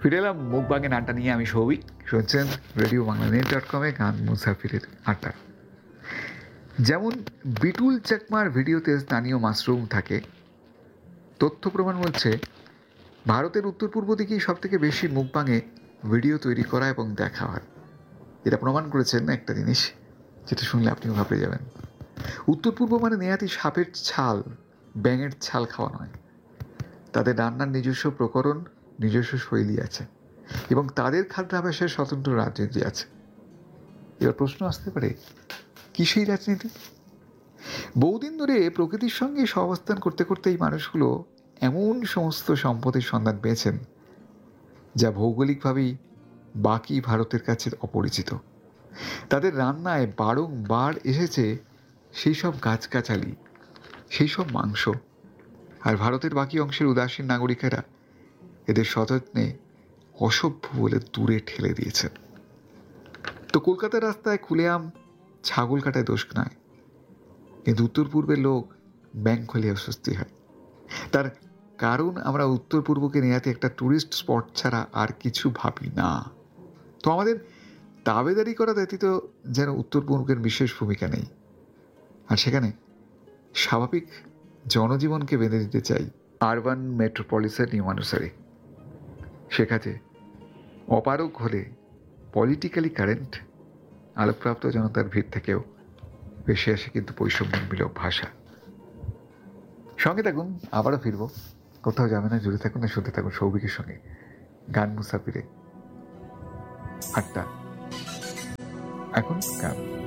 ফিরে এলাম মুখবাঙের আড্ডা নিয়ে। আমি সৌভিক, শুনছেন রেডিও বাংলানেট.কমে গান মুসাফিরের আড্ডা। যেমন বিটুল চাকমার ভিডিওতে স্থানীয় মাশরুম থাকে, তথ্য প্রমাণ বলছে ভারতের উত্তর পূর্ব দিকেই সব থেকে বেশি মুখবাঙে ভিডিও তৈরি করা এবং দেখা হয়। এটা প্রমাণ করেছেন একটা জিনিস, যেটা শুনলে আপনিও ভাবতে যাবেন। উত্তর পূর্ব মানে নেহাতি সাপের ছাল, ব্যাঙের ছাল খাওয়া নয়। তাদের রান্নার নিজস্ব প্রকরণ, নিজস্ব শৈলী আছে এবং তাদের খাদ্যাভ্যাসের স্বতন্ত্র রাজনীতি আছে। এবার প্রশ্ন আসতে পারে, কি সেই রাজনীতি? বহুদিন ধরে প্রকৃতির সঙ্গে সহাবস্থান করতে করতে এই মানুষগুলো এমন সমস্ত সম্পদের সন্ধান পেয়েছেন যা ভৌগোলিকভাবেই বাকি ভারতের কাছে অপরিচিত। তাদের রান্নায় বারংবার এসেছে সেই সব গাছগাছালি, সেই সব মাংস, আর ভারতের বাকি অংশের উদাসীন নাগরিকেরা এদের সযত্নে অসভ্য বলে দূরে ঠেলে দিয়েছেন। তো কলকাতার রাস্তায় খুলেআম ছাগল কাটায় দোষ নয়, কিন্তু উত্তর পূর্বের লোক ব্যাংক খোলে অস্বস্তি হয়। তার কারণ আমরা উত্তর পূর্বকে নেহাতি একটা ট্যুরিস্ট স্পট ছাড়া আর কিছু ভাবি না। তো আমাদের দাবেদারি করা ব্যতীত যেন উত্তর পূর্বের বিশেষ ভূমিকা নেই, আর সেখানে স্বাভাবিক জনজীবনকে বেঁধে দিতে চাই আরবান মেট্রোপলিসের নিয়মানুসারে। সে কাজে অপারগ হলে পলিটিক্যালি কারেন্ট আলোকপ্রাপ্ত জনতার ভিড় থেকেও বেশি আসে কিন্তু বৈষম্যমূলক ভাষা। সঙ্গে থাকুন, আবারও ফিরব। কোথাও যাবে না, জুড়ে থাকুন, না শুনতে থাকুন সৌভিকের সঙ্গে গান মুসাফিরে আড্ডা। এখন গান।